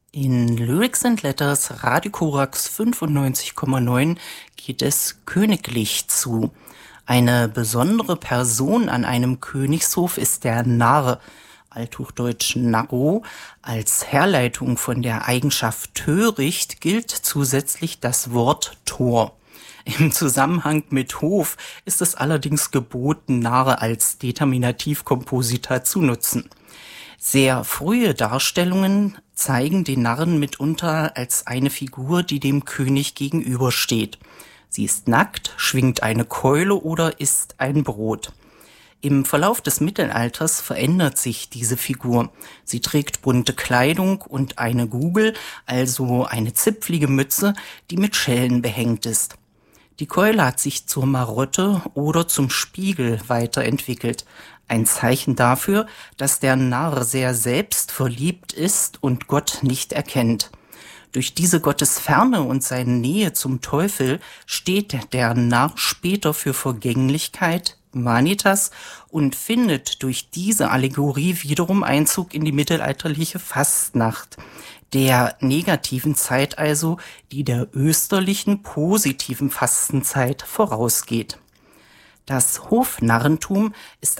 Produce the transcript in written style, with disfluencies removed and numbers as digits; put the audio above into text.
In Lyrics and Letters Radio Korax 95,9 geht es königlich zu. Eine besondere Person an einem Königshof ist der Narr, althochdeutsch Narro. Als Herleitung von der Eigenschaft töricht gilt zusätzlich das Wort Tor. Im Zusammenhang mit Hof ist es allerdings geboten, Narr als Determinativkompositor zu nutzen. Sehr frühe Darstellungen zeigen den Narren mitunter als eine Figur, die dem König gegenübersteht. Sie ist nackt, schwingt eine Keule oder isst ein Brot. Im Verlauf des Mittelalters verändert sich diese Figur. Sie trägt bunte Kleidung und eine Gugel, also eine zipflige Mütze, die mit Schellen behängt ist. Die Keule hat sich zur Marotte oder zum Spiegel weiterentwickelt. Ein Zeichen dafür, dass der Narr sehr selbstverliebt ist und Gott nicht erkennt. Durch diese Gottesferne und seine Nähe zum Teufel steht der Narr später für Vergänglichkeit, Vanitas, und findet durch diese Allegorie wiederum Einzug in die mittelalterliche Fastnacht, der negativen Zeit also, die der österlichen positiven Fastenzeit vorausgeht. Das Hofnarrentum ist